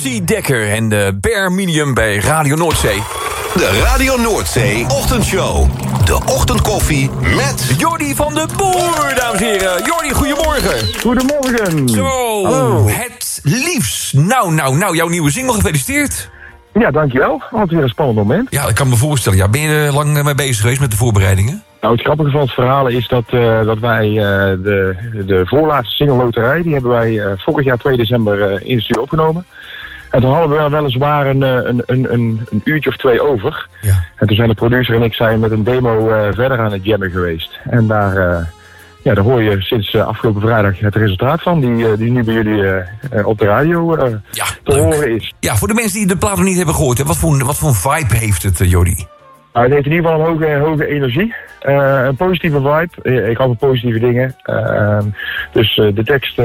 MC Dekker en de Bare Medium bij Radio Noordzee. De Radio Noordzee Ochtendshow. De ochtendkoffie met Jordi van de Boer, dames en heren. Jordi, goedemorgen. Goedemorgen. Zo, hallo. Het liefst. Nou, jouw nieuwe single, gefeliciteerd. Ja, dankjewel. Altijd weer een spannend moment. Ja, ik kan me voorstellen. Ja, ben je er lang mee bezig geweest met de voorbereidingen? Nou, het grappige van het verhaal is dat wij de voorlaatste single Loterij, die hebben wij vorig jaar 2 december in de studio opgenomen. En toen hadden we weliswaar een uurtje of 2 over. Ja. En toen zijn de producer en ik zijn met een demo verder aan het jammen geweest. En daar hoor je sinds afgelopen vrijdag het resultaat van, die nu bij jullie op de radio te horen is. Ja, voor de mensen die de plaat nog niet hebben gehoord, hè, wat voor vibe heeft het, Jordi? Nou, het heeft in ieder geval een hoge energie. Een positieve vibe. Ik hou van positieve dingen. Dus de tekst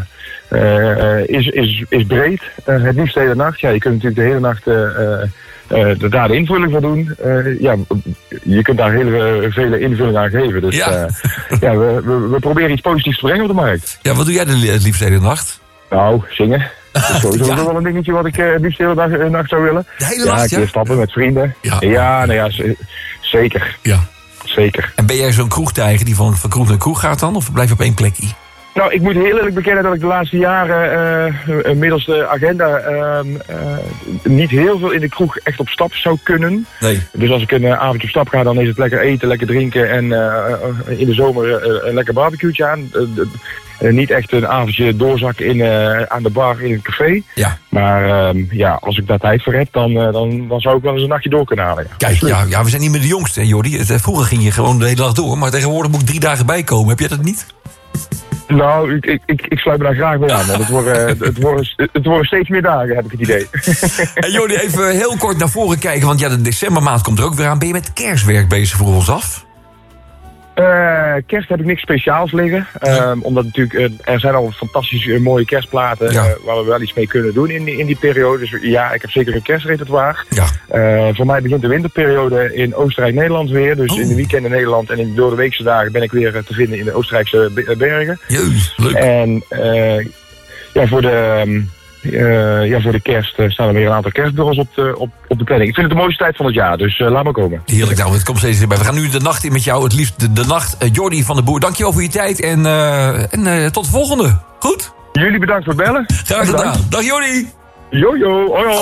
is breed. Het liefst de hele nacht. Ja, je kunt natuurlijk de hele nacht daar de invulling van doen. Je kunt daar vele invullingen aan geven. Dus we proberen iets positiefs te brengen op de markt. Ja, wat doe jij het liefst de hele nacht? Nou, zingen. Dat is sowieso wel een dingetje wat ik het liefst de hele nacht zou willen. De hele nacht, een keer stappen met vrienden. Zeker. Ja. Zeker. En ben jij zo'n kroegtijger die van kroeg naar kroeg gaat dan? Of blijf je op één plekje? Nou, ik moet heel eerlijk bekennen dat ik de laatste jaren middels de agenda niet heel veel in de kroeg echt op stap zou kunnen. Nee. Dus als ik een avondje op stap ga, dan is het lekker eten, lekker drinken en in de zomer een lekker barbecue'tje aan. Niet echt een avondje doorzakken aan de bar in een café. Ja. Maar als ik daar tijd voor heb, dan zou ik wel eens een nachtje door kunnen halen. Ja. Kijk, ja, we zijn niet meer de jongste, hè, Jordi. Vroeger ging je gewoon de hele dag door, maar tegenwoordig moet ik 3 dagen bijkomen. Heb jij dat niet? Nou, ik sluit me daar graag bij aan. Want het worden steeds meer dagen, heb ik het idee. En Jordi, even heel kort naar voren kijken, want ja, de decembermaand komt er ook weer aan. Ben je met kerstwerk bezig voor ons af? Kerst heb ik niks speciaals liggen. Omdat natuurlijk, er zijn al fantastische mooie kerstplaten waar we wel iets mee kunnen doen in die periode. Dus ja, ik heb zeker een kerstrepertoire. Ja. Voor mij begint de winterperiode in Oostenrijk-Nederland weer. Dus in de weekenden in Nederland en door de weekse dagen ben ik weer te vinden in de Oostenrijkse bergen. Jeus, leuk. En voor de kerst staan er weer een aantal kerstbureaus op de planning. Ik vind het de mooiste tijd van het jaar, dus laat maar komen. Heerlijk, nou, het komt steeds erbij. We gaan nu de nacht in met jou, het liefst de nacht. Jordi van de Boer, dankjewel voor je tijd en tot de volgende. Goed? Jullie bedankt voor het bellen. Graag gedaan. Dag Jordi. Jojo, hoi.